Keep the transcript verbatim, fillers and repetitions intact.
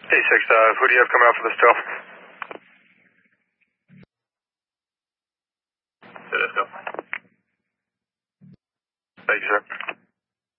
D six, uh, who do you have coming out for this tow? It is, go. Thank you, sir.